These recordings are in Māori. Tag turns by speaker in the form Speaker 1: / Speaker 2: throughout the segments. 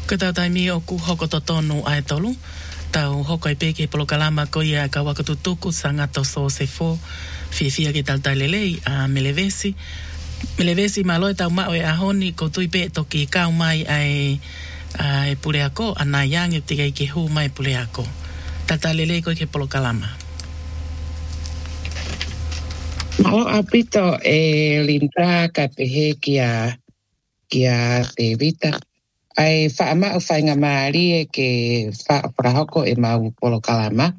Speaker 1: Ko tau taimi o ku hoko to tonu ai tolu. Tau hoko e peke polo kalama ko ia ka wakatutuku sangato so se fo. Fia ke tal talelei a melevesi. Melevesi malo e tau mao e ahoni ko tui pe toki kau mai ai pule ako ana yang e tiga ke hu mai pule ako. Tatalelei ko ke polo kalama.
Speaker 2: Mao apito e linta ka pehe kia te vita. Ai whaama o whainga maari e ke whaapurahoko e mau polo kalama.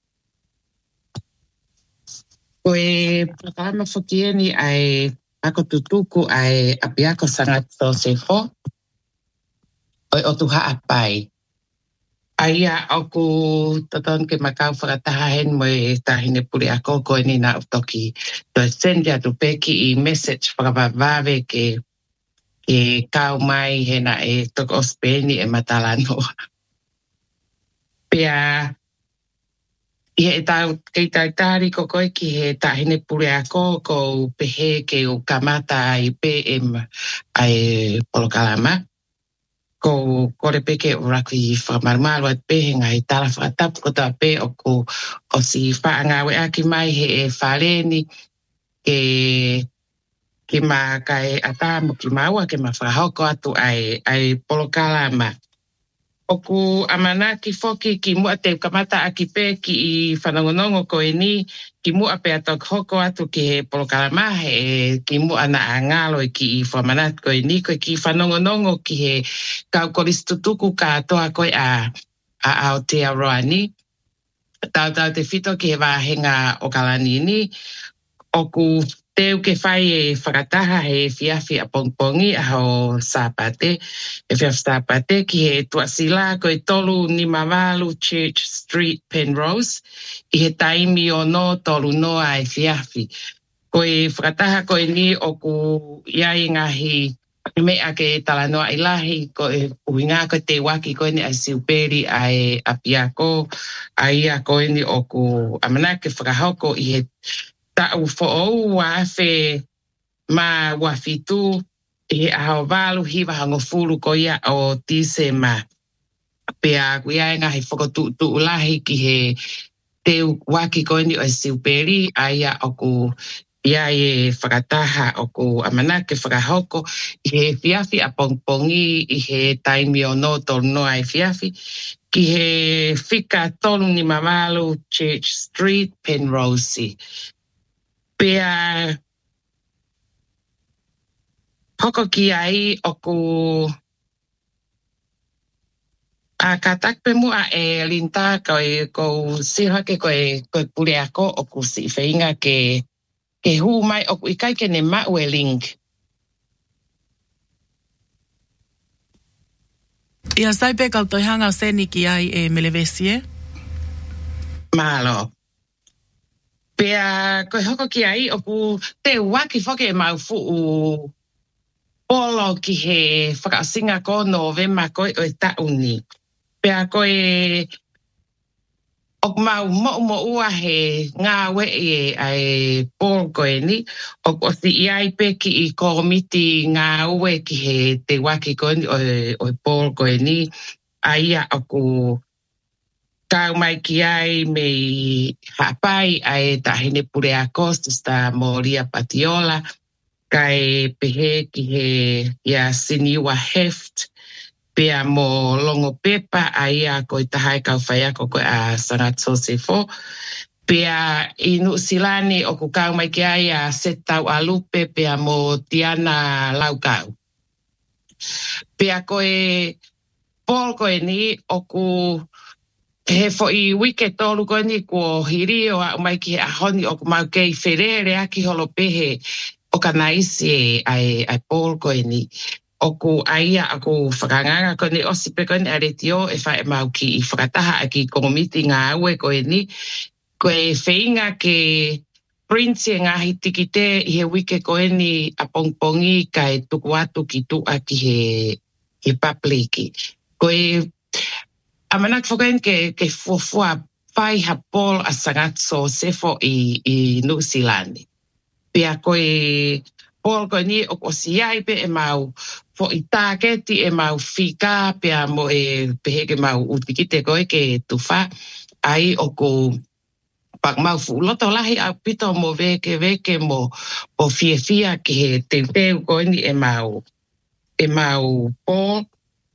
Speaker 2: Ko e kalama whakieni ai ako tutuku ai apiako sangat so se fo. Oi o tuha apai. Aia aku taton ke makau whakatahahen mo e tahine puri ako ko ni na utoki. To sendia tu peki I message whakawawave ke kau mai hena e toko ospeni e matalano. Pea I he tau kei taitari ko koe ki he tahine pure ako ko pehe ke o kamata I PM ai polokalama. Ko kore peke o raki whamarumalo at pehe ngai tala whakatapu ko ta pe o ko o si whaangawe aki mai he e whaleni ke ma kai atamo ki maua ke ma whahoko atu ai polokalama. Oku amana ki foki ki mua te kamata aki pe ki I whanongonongo ko e ni ki mua pe atok hoko atu ki he polokalama he ki mua na angalo ki I whamanat ko e ni ko ki whanongonongo ki he kau koristutuku ka toa koe a Aotearoa tau te whito ki he wāhenga o kalani ni oku teu ke whai e whakataha he whiawhi a pongpongi a ho sāpate, e whiawhi sāpate ki he tuasila ko e tolu ni mawalu Church Street Penrose, I he taimi o no tolu noa e whiawhi. Ko e whakataha ko e ni oku iai ngahi mea ke talanoa ilahi ko e uhinga ko te waki ko ni a siuperi ai apiako, ai a ko ni oku amanake whakahoko I he ta'u fo'ou wa'afe ma wafitu I he aho walu hiwa hango fulu ko ia o tisema. Pea kuia ngahi whakotu'u lahi ki he teu waki ko ni o siuperi aia oku ia e whakataha oku amanake whakahoko I he whiawhi a pongpongi I he taimi o no tolu noa e whiawhi ki he whika tolu ni mamalu Church Street Penrose. Pea hoko ki ai oku a katakpe mua e linta ko sihake ko pule ako oku si whainga ke hu mai oku ikai ke ne maue link.
Speaker 1: Ia saipe kau toi hanga seni ki ai e melevesie?
Speaker 2: Mahalo. Pea koe hoko ki ai oku te waki whoke e mau fuu polo ki he whakasinga ko Novema koe o e tauni. Pea koe oku mau mo ua he ngā wei e ai polo koe ni. Oku osi iai pe ki I komiti ngā ue ki he te waki koe ni o e polo koe ni. Aia oku kau mai ki ai me hapai ai tahine pure a Costa Moria Patiola kai pehe ki he ia siniwa heft pea mo longo pepa ai a ko tahai kau whai ako ko a sangat so se fo pea inu silani o ku kau mai ki ai a setau alupe pea mo tiana laukau pea koe Paul koe ni o ku he fo I wike tolu koe ni ko hiri o a mai ki a honi o ku mau kei wherere aki holo pehe o ka naisi ai Paul koe ni. O ku aia aku whakanganga koe ni osi pe koe ni aretio e whae mau ki I whakataha aki komiti ngā ue koe ni. Koe whainga ke Prince ngahi tikite I he wike koe ni a pongpongi kai tuku atu ki tua ki he papliki. Koe amanak whakain ke fuafua whai ha Paul a sangat so sefo I New Zealand. Pea koe Paul koe ni o si ai pe e mau fo i tāketi e mau whika pia mo e peheke mau utikite koe ke tuwha ai o ko pak mau fuloto lahi au pito mo veke mo o fia ki he te koe ni e mau po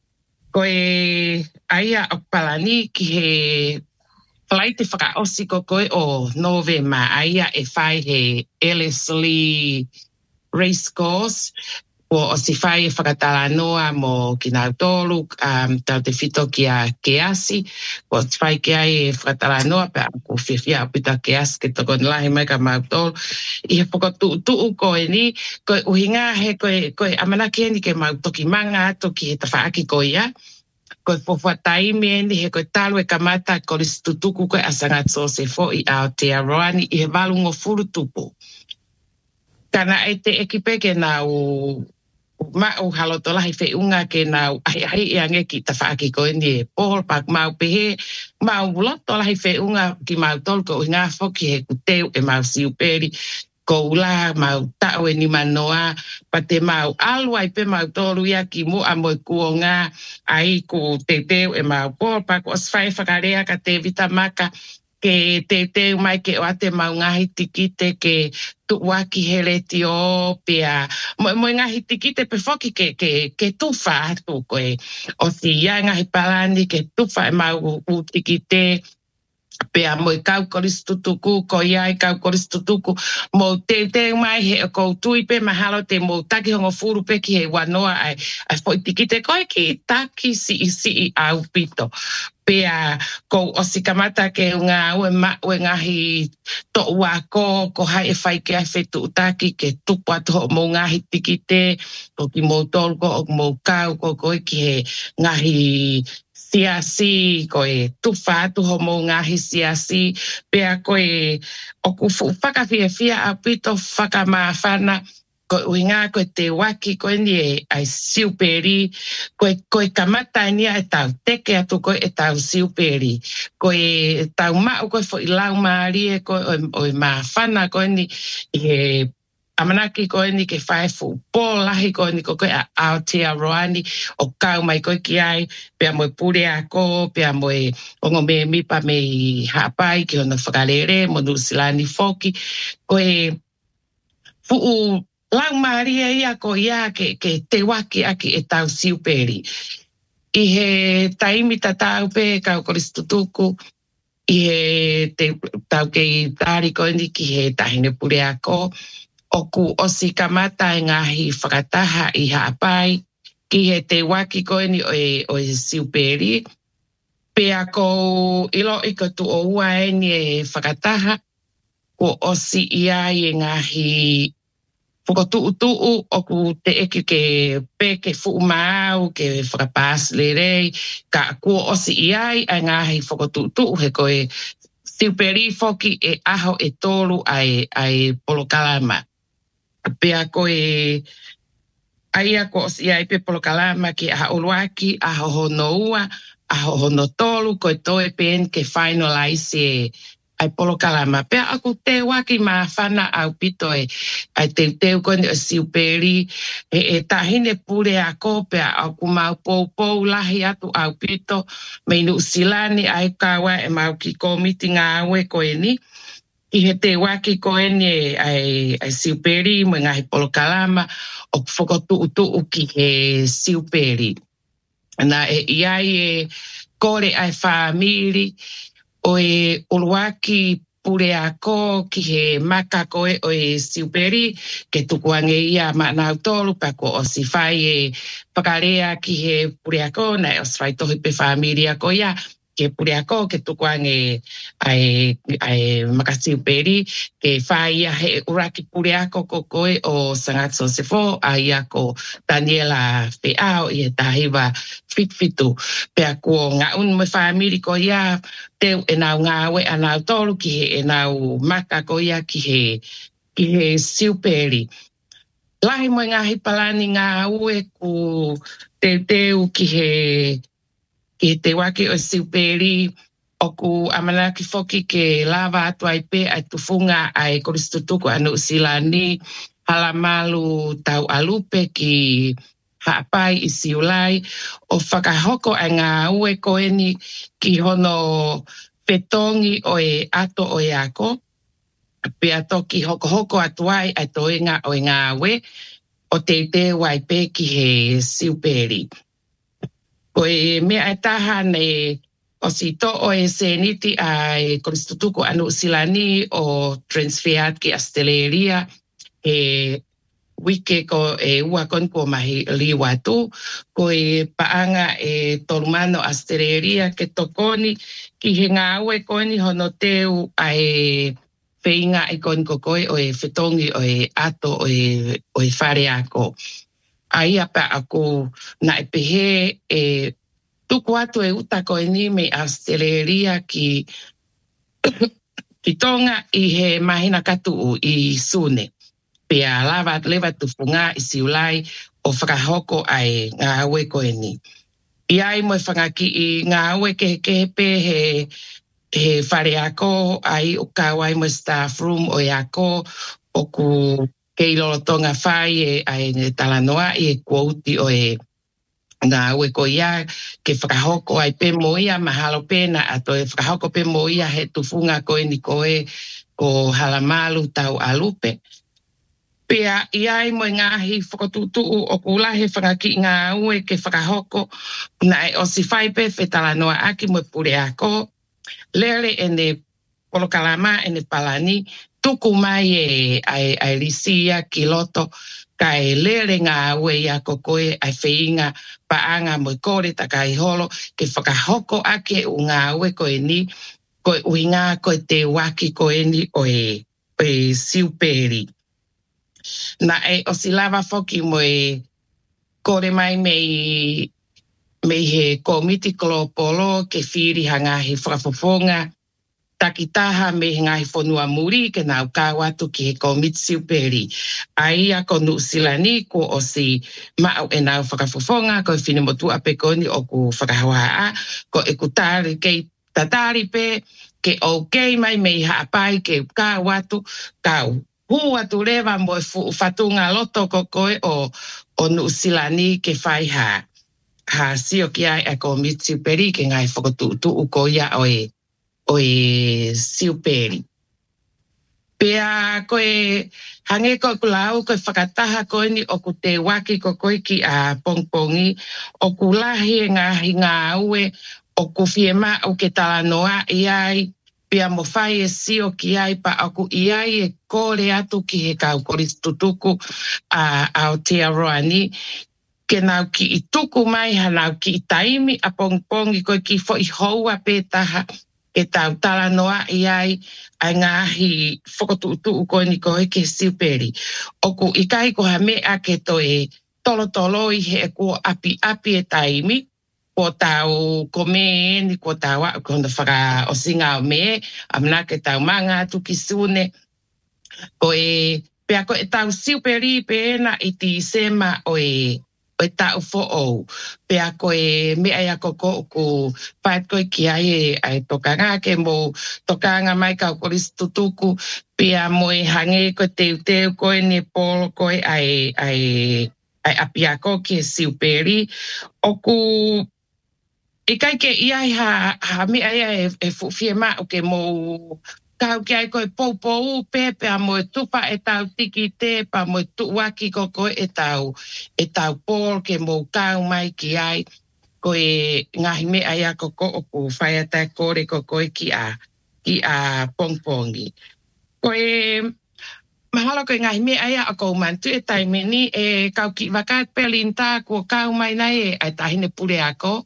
Speaker 2: koe aia o palani ki he Plai te whakaosi ko koe o Novema aia e whai he Ellerslie Race Course o si whai e whakatala noa mo ki nau tolu tau te whito ki a Keasi o si whai ki ai e whakatala noa pe ako whiwhia o pita Keasi ke toko nilahi mai ka mau tolu i he whakatuu koe ni koe uhinga he koe amanaki ni ke mau toki manga toki he tawhaaki koe ia koe fofua taimi ni he koe talu e kamata ko le tutuku koe asanga so se fo i Aotearoa ni i he valungo furu tupu. Kana e te ekipe ke nau mau halotolahi whiunga ke nau ahi i ange ki ta whaaki koe ni e Paul Pak mau pehe mau lotolahi whiunga ki mau tolu ko ngā whoki he kuteu e mau siuperi ko ula mau tau e ni manoa pa te mau alua i pe mau tolu ia ki mu a moe kuonga ai ko te teu e mau Paul Pak o sfai whakarea ka te vitamaka ke te mai ke o ate mau ngahi tikite ke tuwaki hele tio pia mo ngahi tikite pe foki ke tufa atu koe o si ia ngahi palani ke tufa e mau tikite pea mo i kau koristutuku ko ia i kau koristutuku mo te mai he ko tui pe mahalo te mo taki hongo furu pe ki he wanoa ai fo tikite koe ki taki si au pito pea ko osikamata ke unga ue ngahi to uako ko hai e whai ke ai whetu utaki ke tupa to mo ngahi tikite ko ki mo tolko o mo kau ko koe ki he ngahi siasi koe tufa atu ho mo ngahi siasi pea koe o kufu whakawhiawhia a pito whakamawhana koe uinga koe te waki koe ni e ai siuperi koe kamata ni e tau teke atu koe e tau siuperi koe tau mau koe fo i lau maari e koe o mawhana koe ni he amanaki koe ni ke whae fu pō lahi koe ni koe a Aotearoa ni o kau mai koe ki ai pea moe pure ako pea moe ongo me mipa me hapai ki hono whakarere mo nusilani foki koe fuu lau maria ia ko ia ke te waki aki e tau siuperi. I he taimi tatau pe kau koristutuku i he te tau ke tāri koe ni ki he tahine pure ako oku osi kamata e ngahi whakataha i haapai ki he te waki koe ni o siuperi. Pea ko ilo i ko tu o ua e ni e whakataha ko osi ia i ngahi whakatuu oku te eki ke pe ke fuumau ke whakapāslerei ka kua osi iai a ngahi whakatuu he koe siuperi foki e aho e tolu ai Polokalama. Pea koe aia ko osi iai pe Polokalama ki aha uluaki, aho hono ua, aho hono tolu koe toe pen ke finalize ai Polokalama. Pea aku te waki mawhana au pito ai te koe ni o siuperi e tahine pure ako pea aku mau pou lahi atu au pito me inu silani ai kawa e mau ki komiti ngā aue koe ni. I he te waki koe ni ai siuperi mo ngahi Polokalama o whakatu ki he siuperi. Na iai e kore ai whamiri o e uluaki pure ako ki he maka koe o e siuperi ke tukuange ia manau tolu pa ko o si whai e whakarea ki he pure ako na e o si whai tohi pe whamiri ako ia ke pure ako ke tukuange ai maka siuperi ke whai ia he uraki pure ako ko koe o Sangat Sosefo ai ako Daniela Feao i he tahiwa fitfitu pea ko ngā un me whamiri ko ia teu e nau ngāwe a nau tolu ki he e nau maka ko ia ki he siuperi. Lahi mo ngahi palani ngā ue ku teu ki he te waki o siuperi o ku amanaki foki ke lava atu ai pe ai tufunga ai koristutuku anu silani halamalu tau alupe ki haapai I siulai o whakahoko ai ngā ue koeni ki hono petongi o e ato o e ako. Pea toki hoko atuai ai toenga o e ngā ue o te wai pe ki he siuperi. Ko e mea e taha ne o si to o e seniti ai Koristutuku anu silani o transferat ki Asteleria e wike ko e uakon ko mahi liwatu ko e paanga e tolumano Asteleria ke tokoni ki he ngā ue koni hono teu ai whainga e kon kokoi o e whetongi o e ato o e whare ako. Ai apa ako na e pehe e tuku atu e uta koe ni me Asteleria ki tonga I he mahina katu I sune. Pea lewa tufunga I siulai o whakahoko ai ngā ue koe ni. Iai mo whangaki I ngā ue ke pe he whare ako ai o kawai mo staff room o ako o ku kei lolotonga whai ai ne talanoa I quote o ngā ue ko ia ke whakahoko ai pe moia mahalo pena ato e whakahoko pe moia he tufunga koe ni koe ko halamalu tau alupe. Pea iai mo ngahi whakatutuu o kulahe whakaki ngā ue ke whakahoko na e o si whai pe whetalanoa aki mo pure ako. Lere ene polokalama ene palani tuku mai ai lisia ki loto kai lere ngā ue ia kokoe ai wheinga paanga mo kore takai holo ke whakahoko ake u ngā ue koe ni koe uinga koe te waki koe ni o e siuperi. Na e o si lava foki mo e kore mai me he komiti kolopolo ke whiri hanga he whakafofonga takitaha me ngai whonua muri ke nau kāwatu ki he komiti siuperi. Ai a konu silani ko o si mau e nau whakafofonga ko e whinemotu ape koni o ku whakahoa ko e kutari kei tatari pe ke o kei mai me haapai ke kāwatu kau. Hua tu rewa mo e whatunga loto kokoe o nusilani ke whai ha sio ki ai a komiti siuperi ke ngai whakatutu uko ia o e siuperi. Pea koe hange koe kulau koe whakataha koe ni o ku te waki koe ki a pongpongi o ku lahi ngā ue o ku whiema o ke talanoa iai pea mo whai e sio ki ai pa aku iai e kore atu ki he kau Koristutuku a Aotearoa ke nau ki I tuku mai ha nau ki I taimi a pongpongi koe ki fo I houa pētaha ke tau talanoa iai ai ngahi whakatutu koe ni koe ke siuperi. Oku I kai ko ha mea ke to e tolo I he ko api e taimi ko tau kome ni ko tau kona whaka o singa o me amna ke tau manga tu ki sune ko e pea ko e tau siuperi pēna I ti sema o e tau fo'ou. Pea ko e mea ia koko ku whaet koe ki ai tokanga ke mo tokanga mai kau Koristutuku pea mo e hange ko teu koe ni polo koe ai apiako ki siuperi. Oku I kai ke iai ha mea ia e fuwhiema o ke mo kau ki ai koe pou pepe a mo e tupa e tau tiki te pa mo e tuwaki koe e tau pol ke mo kau mai ki ai koe ngahi mea ia koko o ku whaiata kore koe ki a pongpongi. Koe mahalo koe ngahi mea ia o kou mantu e taimeni e kau ki wakat pelinta kua kau mai nai e tahine pure ako.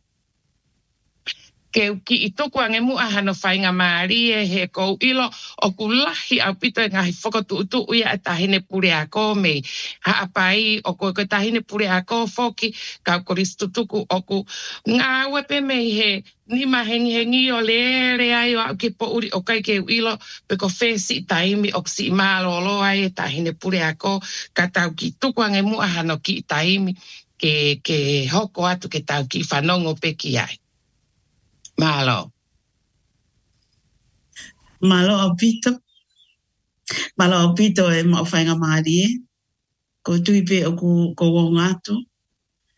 Speaker 2: Ke ki I tuku ange mua hano whainga maari e he kou ilo o ku lahi au pito e ngahi whakatutu ia e tahine pure ako me haapai o koe tahine pure ako foki kau Koristutuku o ku ngā wepe me he ni mahengi o leere ai o au ke po uri o kai ke ilo pe ko whesi taimi o si malolo ai e tahine pure ako ka tau ki tuku ange mua hano ki taimi ke hoko atu ke tau ki whanongo pe ki ai. Malo
Speaker 3: o pito. Malo o pito e mau whainga maari e. Ko tui pe o ko wongatu.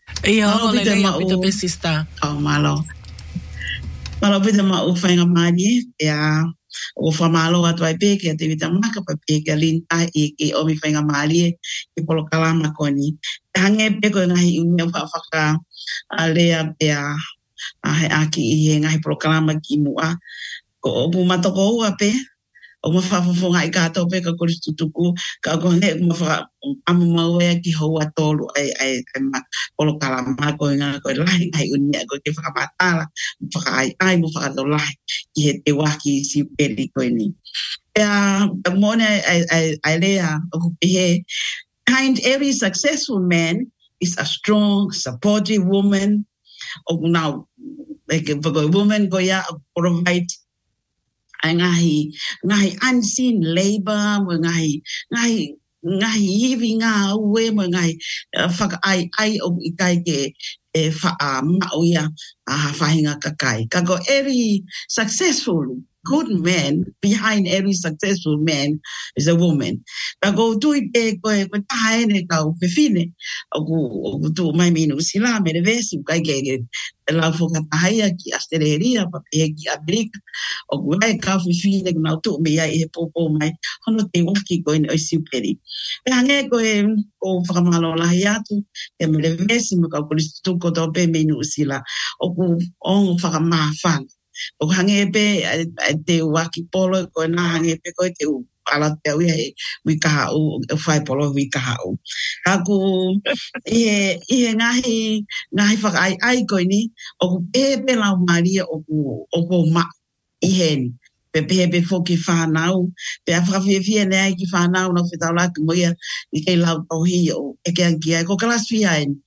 Speaker 1: Ia o le le pito pesista.
Speaker 3: Oh malo. Malo pito ma u fainga mani ya o fa malo atu ai pe ke te vita maka pa pe ke linta i o mi fainga mali i polo kalama koni. Hange pe ko ngai u me fa fa alea pe a aki i ngai polo kalama ki mua. Ko bu matoko ua pe. O ma whawhawhonga i kātou pe ka koristu tuku, ka kone ma wha amu mauea ki hou atolu ai ma polo kalama koe ngā koe lahi ngai unia koe ke whakamatala, ai mo whakato lahi ki he te waki si peri koe ni. Pea mone ai lea o kupihe, behind every successful man is a strong, supportive woman, o now, like a woman go ya provide ngahi unseen labor, ngahi hivi ngā ue, ngahi whaka ai o ikai ke mauia whahinga kakai. Kako every successful good man, behind every successful man is a woman. Kako tui pe koe tahaene kau whiwhine, o tu mai minu sila me re vesi, kai ke lau whakatahaia ki Australia, papehe ki Amerika, o kuai kau whiwhine kuna tu me ia i he popo mai, hono te waki koe ni oi siuperi. E hange koe o whakamalo lahi atu, e me re vesi me kau koristu tuko tō pe minu sila, o ku ongo whakamawhana. O hange pe te waki polo ko na hange pe ko te ala te ui he wikaha u whai polo wikaha u. Kaku ihe ngahi whaka ai koe ni o ku pepe lau maria o ku ma ihe ni. Pepe foki whanau, pe a whakawhiawhia nea ki whanau na whetau laki moia i kei lau tauhi o eke anki ai. Ko kalasi ai ni,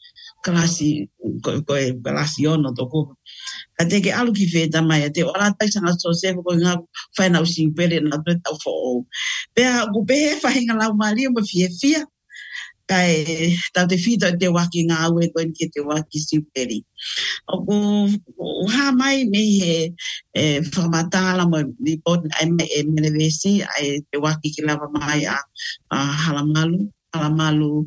Speaker 3: kalasi ono toko. A te ke alu ki wheta mai, a te ora taisanga so sefo ko ngā whainau si pere na tue tau whoo. Pea ku pehe whahinga lau maari o ma whiawhia, kai tau te whita te waki ngā ue koen ki te waki si pere. O ku ha mai me he whakamatala mo ni poten ai me e menevesi, ai te waki ki lava mai a halamalu,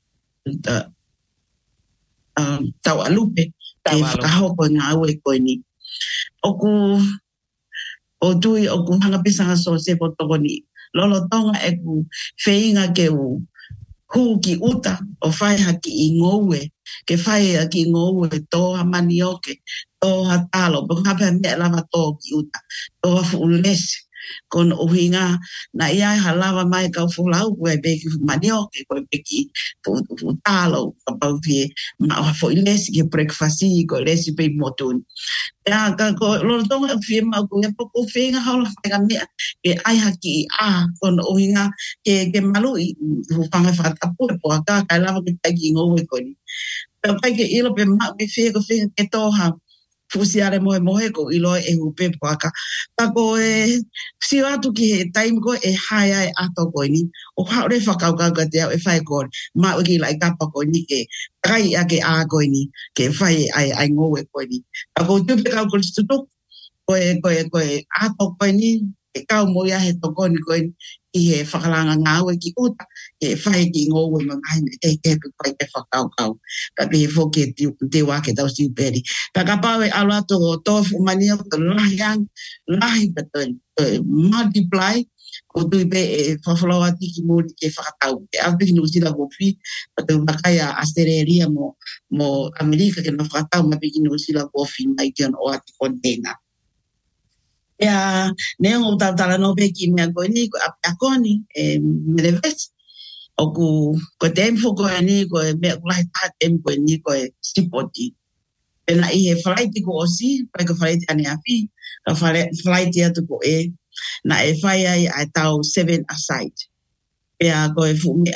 Speaker 3: tau alupe. Te whakahoko ngā ue koe ni. O tui, o ku hanga pisanga so se po toko ni. Lolo tonga e ku wheinga ke u hu ki uta o whaiha ki i ngoue. Ke whaiha ki i ngoue toha mani oke, toha talo. Paka hapa mea lava toha ki uta. Toha fuulesi. Kono uhinga na ia halawa mai kau fulau koe beki mani oke koe beki talo. Kapau fie ma fo ilesi ke breakfasti ko lesi pe motun. Ya ko lo tonga fie ma ko poko fenga hala fenga mea ke ai haki kono uhinga ke malu hu panga fata po ka lava ke tagi ngowe ko ni. Pe ke ilo pe ma be fie ko fenga ke toha fusiare mohe ko ilo e hupe poaka. Tako si atu ki he time ko e hai ai ato ko ni. O haure whakauka te au e whai ko ma uki lai kapa ko ni ke kai ake a ko ni ke whai ai ngowe ko ni. Tako tupe kau ko listutuk ko e ato ko ni e kau moia he toko ni ko i he whakalanga ngāwe ki uta e whai ki ngowe mangai me te kepe pai te whakaukau. Ka pe he whoke te wake tau siuperi. Ka pau e alato o tofu mania ko lahi pato multiply ko tui pe e whawhalawa tiki mōri ke whakatau. E awhiki nusila ko phi pato makai a Australia mo Amerika ke na whakatau ma piki nusila ko phi mai ki on o ati kontena. Ya, neo tau tala no pe ki mea koe ni, ko apakoni, me le vesi. O ko te emfo koe ni, ko mea kulahi tātem koe ni, ko sipoti. Pena i he whalaiti ko osi, pai ko whalaiti ane api, ka whalaiti atu ko na e whai ai tau 7 aside. Pea ko fume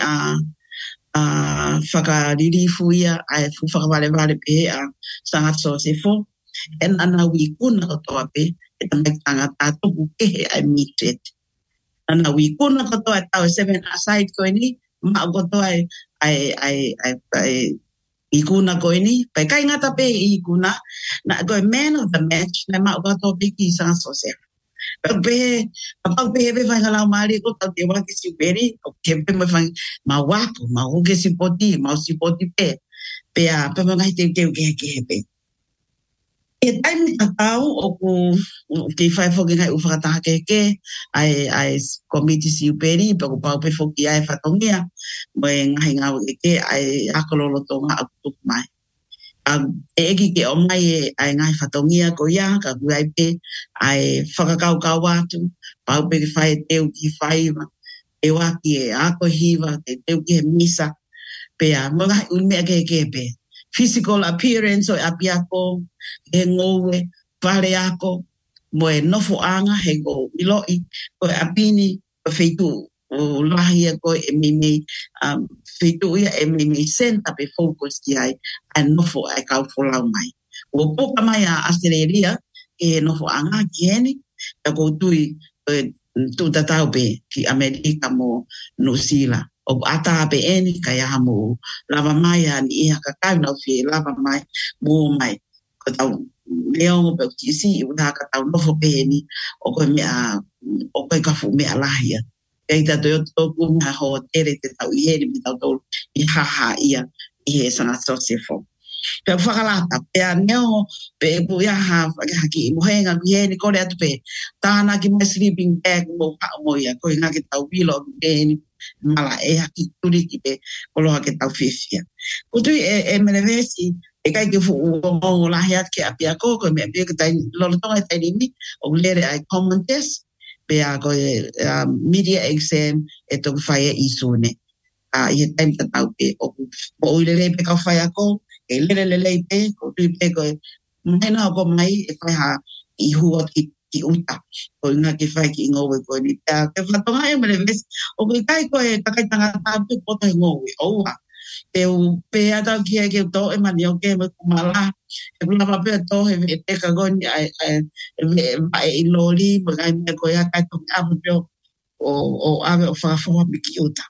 Speaker 3: whakaririfu ia, ai whakawale pe sangatso se fo. En ana wikuna ko toa pe, e tamai tangata tuku kehe ai mitret. Ana wikuna ko toa tau 7 aside koe ni, ma ko toa ai ikuna koe ni, pai kai ngata pe ikuna, na koe man of the match, na ma ko toa pe ki sanga sosea. Pe pe whangalau maari ko tau te waki siuperi, o kepe me whang, ma wako, ma hoke sipoti pe. Pea pe mga teu ke pe. E taimi tatau o ke fai foki ngai ufakataha ke ai komiti si uperi pe ko pau pe foki ai fatongia mo ngai ngau ke ai akololo tonga akutuk mai. Eki ke o mai ai ngai fatongia ko ia ka kuai pe ai whakakau kau atu pau pe fai teu ki fai e waki e ako hiva te teu ki he misa pe a mga unmea ke pe physical appearance o apiako e ngowe pare ako mo e nofo anga he go iloi ko apini ko feitu o lahi ko e mimi feitu ia e mimi senta pe focus ki ai a nofo ai kau folau mai o poka mai a Australia e nofo anga ki heni e ko tui tu tatau pe ki Amerika mo New Zealand o ata pe eni ka ya mo lava mai ani ia ka ka no fi lava mai mo mai ko tau leo pe ki si una ka tau no fo pe ni o ko me o ko ka fu me ala ia e ta to ku na ho tere te tau ie ni tau to I ha ia I sana so se fo pe whakalata pe aneo pe pu ia ha ki mo henga ki ni ko le atu pe tana ki me sleeping bag mo pa mo ia ko ina ki tau wilo ni mala e haki turi ki pe kolo hake tau fifia. Kutui e Melevesi e kai ki fu o la hiat ke apia ko me apia ki tai lolotonga tai limi o lere ai common test pe a ko media exam e to fai e isune. I time ta tau pe o lere pe ka fai ako e lere pe ko tui pe ko maina ko mai e fai ha I huo ki uta ko nga ki fai ki ngowe ko ni ta ke fatonga e Melevesi o kai ko e takai tanga tapu po te ngowe o wa pe ata ki ke to e mani o ke me kumala e pula pa pe to e te ka goni e loli mo ngai me ko ya kai to abu o ave o fa mi ki uta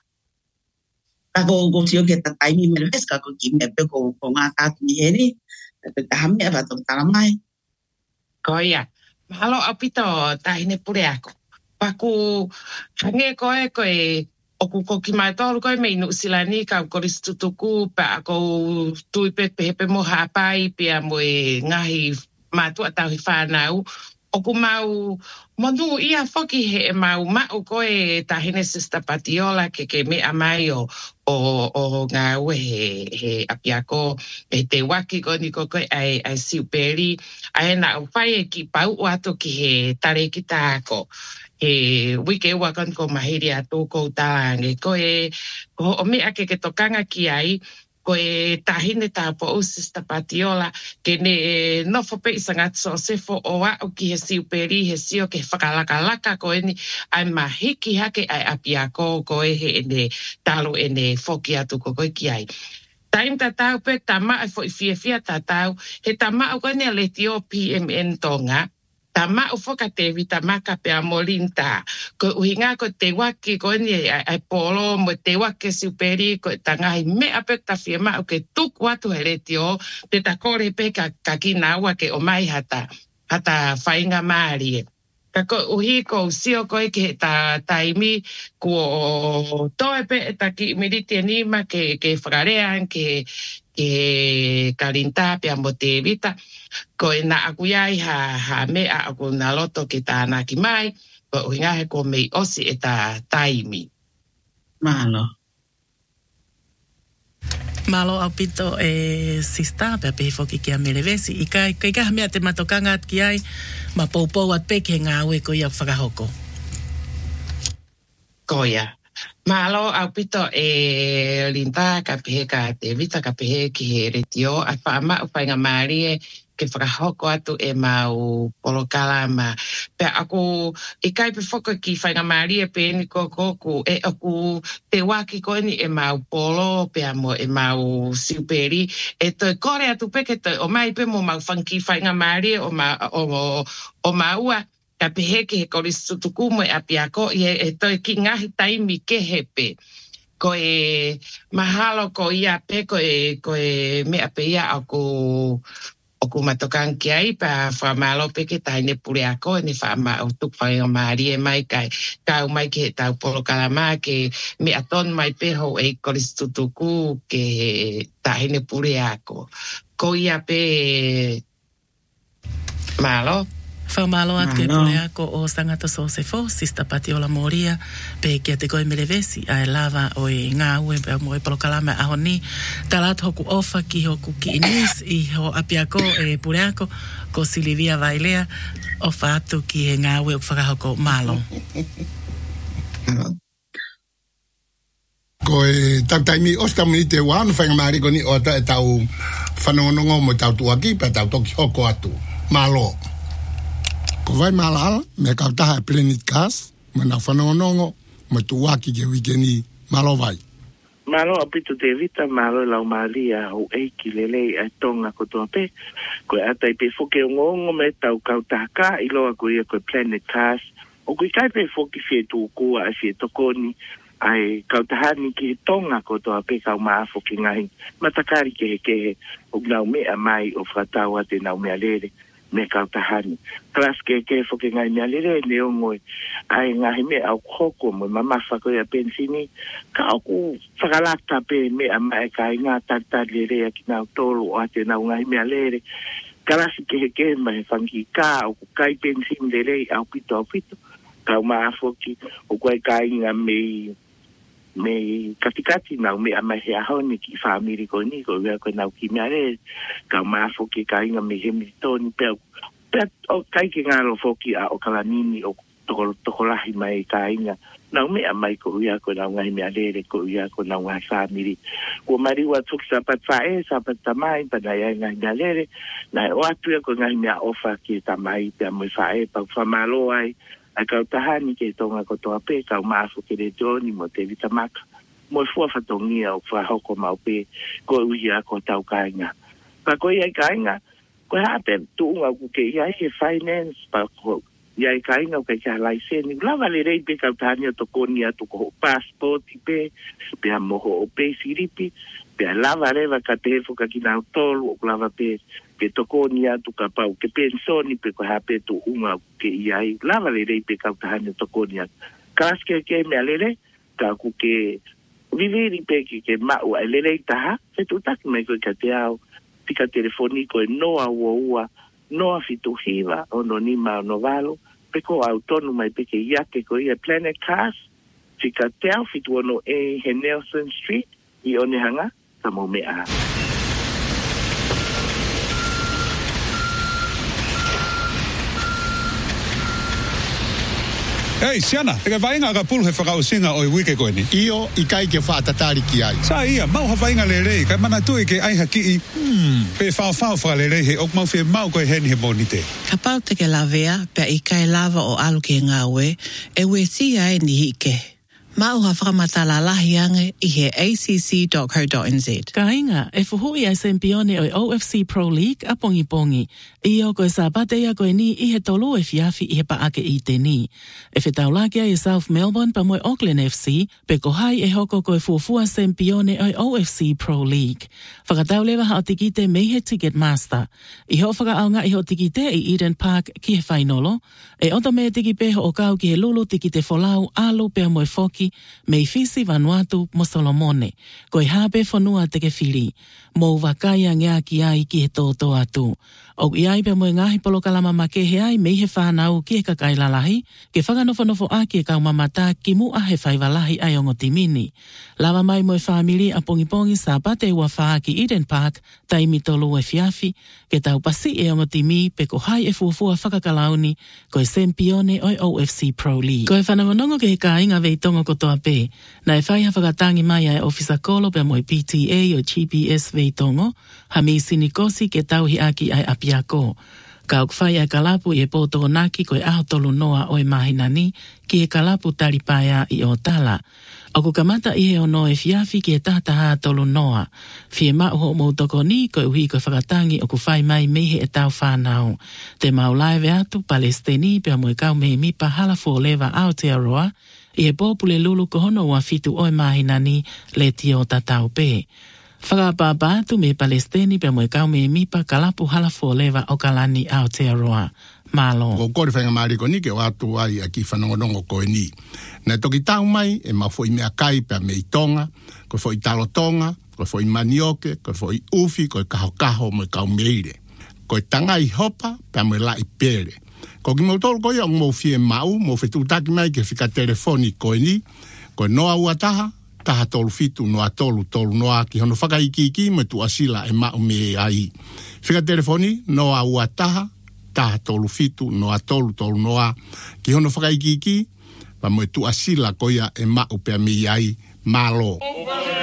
Speaker 3: ka ko tio ke ta tai mi Melevesi ka ko ki me pe ko nga ta ni heri te ta me ba to ta mai
Speaker 2: ko ya mahalo apito tahine pure ako. Paku hange koe oku koki mai tolu koe me inu silani ka koristutuku pa ako tui pepe mo hapai pia mo e ngahi matua tau hi whanau. Oku mau monu ia foki he mau mau koe tahine Sister Patiola ke mea mai o ngā ue he apiako e te waki ko ni koe ai siuperi ai na whai ki pau ato ki he tare ki tāko. He wike ua kan ko mahiri ato ko tānge koe o mea ke tokanga ki ai koe tahine tā po o Sister Patiola ke ne nofo pe isangat so sefo o au ki he siuperi he sio ke whakalaka koe ni ai mahiki hake ai apiako koe he ene talo ene foki atu ko koe ki ai. Taim tatau pe tama ai fo fia tatau he tama o koe ne le tio PMN tonga tama o foka te tama ka pe amolinta ko uhinga ko te waki ko ni ai polo mo te waki superi ko tanga i me apekta firma o ke tuk watu heletio te takore pe ka kina wa ke o mai hata fainga mari ka ko uhi ko sio ko ke ta taimi ko toe pe ta ki medite ni ma ke frarea ke karinta pe ambote vita ko na akuiai ha mea aku na loto ki tāna ki mai ko uhinga he ko mei osi e ta taimi.
Speaker 1: Malo au pito e sista pe pe foki ki a Melevesi i kai ka mea te matokanga at ki ai ma poupou at peke ngā ue ko ia whakahoko.
Speaker 2: Koia. Malo au pito e linta ka pehe ka te vita ka pehe ki he retio a whaama u whainga marie ke whakahoko atu e mau polokala ma pe aku i kai pe whako ki whainga marie pe ni koku e aku te waki ko ni e mau polo pe amo e mau siuperi e to kore atu pe ke to o mai pe mo mau whanki whainga marie o maua ka pehe ke he koristutuku mo e apiako e toi ki ngahi taimi ke hepe. Ko e mahalo ko ia pe ko e mea pe ia o kumatokan kiai pa whamalo peke taine pule ako ni whama o tuk whainga maari e mai kai kau mai ke tau polo kalama ke me aton mai peho e koristutuku ke taine pule ako. Ko ia pe malo.
Speaker 1: Whamalo atu e pule ako o Sangata Sosefo, Sista Patiola Moria, pe kia te koe melevesi, a e lava o e ngā ue, pe mo e polokalama aho ni, talat hoku ofa ki hoku ki inis, i ho apiako e pule ako, ko Silivia Vailea, ofa atu ki e ngā ue o whakahoko malo.
Speaker 4: Ko e tautaimi ostamu ni te wānu whainga maariko ni o e tau whanongongo mo tau tuaki, pe tau toki hoko atu, malo. Ko vai malala, me kau taha e Planet Cast, me na whanongongo, me tu waki ke wikeni malo vai.
Speaker 5: Malo apito te vita, malo lau malia ho eiki lelei ai tonga kotoa pe, ko e atai pe foke o ngongo me tau kau taha ka, iloa ko ia ko Planet Cast, o kui kai pe foki fie tu kua ai fie tokoni, ai kau tahani ki tonga kotoa pe kau maa foki ngahi, matakari ke o nau mea mai o whataua te nau mea lere. Me kau tahani. Klas ke foke ngai mea lere ne o ngoi. Ai ngahi me au koko mo mamafa ko ia pensini. Ka aku whakalata pe mea mai kai ngā tartar lere ki nau tolu o ate nau ngai mea lere. Klas ke mai whangi ka o kai pensini lere au pito. Kau maa foki o kai kai ngā me katikati nau mea mai he ahoni ki whamiri ko ni ko wea ko nau ki mea re ka maafo ki ka inga me he mitoni pe o kai ki ngaro foki a o kalanini o tokolahi mai ka inga nau mea mai ko wea ko nau ngai mea re ko wea ko nau ngai whamiri ko mariwa tuki sapat tamai pa na ia ngai mea re na o atu ko ngai mea ofa ki tamai pe a mui whae pa whamalo ai a kau tahani ke tonga kotoa pe, kau maafu ke re joni mo te vitamaka. Mo fua whatongia o whahoko mau pe, ko uia ko tau kainga. Pa ko iai kainga, ko hape tuunga ku ke iai he finance, pa ko iai kainga o ke kia laiseni. Lava le rei pe kau tahani o tokoni atu ko passporti pe, pe a moho o pe siripi, pe a lava rewa ka te hefo ka kina o tolu o lava pe, pe tokoni atu ka pau ke pensoni pe ko hape tu unga ke iai lava le rei pe kau tahani tokoni atu kas ke mea lere ka ku ke viviri pe ke mau ai le rei taha se tu taki mai ko ka te au tika telefoniko e noa ua noa fitu hiva o no nima o no valo pe ko autonu mai pe ke iake ko ia Planet Cast tika te au fitu ono e he Nelson Street i one hanga ka mo mea
Speaker 6: Hei, Siana, te ka vainga ka pulu he whakau singa o i wike koe ni.
Speaker 4: Iyo, i kai ke whaatatari ki ai.
Speaker 6: Sa ia, mau ha vainga le rei, kai mana tui ke aiha ki i. Pe whao wha le rei he ok mau whi mau koe heni he monite.
Speaker 7: Ka pau te ke lavea, pe i kai lava o alu ke ngā ue, e ue si ai ni hike. Mau ha whakamatala lahi ange i he acc.co.nz.
Speaker 1: Ka inga, e fuhui ai sempione o OFC Pro League a pongi. I o koe sabate ia koe ni i he tolu e fiafi i he paake i te ni. E whetaulakia i South Melbourne pa moe Auckland FC, pe ko hai e hoko koe fuafua sempione o OFC Pro League. Whakatau lewa ha o tikite mei he Ticketmaster. I ho whakaonga i ho tikite i Eden Park ki he whainolo. E oto mea tiki peho o kau ki he lulu tikite folau alu pea moe foki mei fisi Vanuatu mo Solomone. Koe hape whanua te ke whiri. Mou wakaya ngā ki ai ki he tōtō atu. O iai pe moe ngahi polokalama make he ai mei he whanau ki he kakailalahi, ke whakanofo a ki e kau mamata ki mua he whaiwalahi ai ongo timini. Lava mai moe whamiri a pongipongi sa pate ua whaa ki Eden Park, taimi tolu e fiafi, ke tau pasi e ongo timi pe ko hai e fuafua whakakalauni, koe sempione o OFC Pro League. Koe whanangonongo ke he ka inga veitongo kotoa pe, na e whaiha whakatangi mai ai ofisa kolo pe moe PTA o GPS veitongo, hami sinikosi ke tauhi aki ai apiako. Ka ukwhai ai kalapu i e pōtoko naki koe aho tolu noa o e mahinani ki e kalapu taripaya i o tala. O ku kamata i he ono e fiafi ki e tahataha tolu noa. Fie mauho mautoko ni koe uhi koe whakatangi o ku whai mai mehe e tau whanau. Te maulaive atu Palestini pia moe kau mehe mipa halafu o lewa Aotearoa i he pōpule lulu kohono ua fitu o e mahinani le tio tatau pe. Whakapapa tu me Palestini pe moe kau me mipa kalapu halafo lewa o kalani Aotearoa. Malo.
Speaker 4: Ko kore whainga mariko ni ke watu ai a ki whanongonongo koe ni. Nā toki tau mai e ma fo i mea kai pe me i tonga, ko fo i talotonga, ko fo i manioke, ko fo i ufi, ko i kaho mo i kau meire. Ko i tanga i hopa pe me la i pere. Ko ki mautolo koe ang mo fie mau, mo fetu taki mai ke whika telefoni koe ni, ko noa uataha, taha tolu fitu noa tolu noa ki hono whakaiki me tu asila e mau me ai. Whika telefoni noa uataha, taha tolu fitu noa tolu noa ki hono whakaiki pa mo tu asila koia e mau pe me ai malo.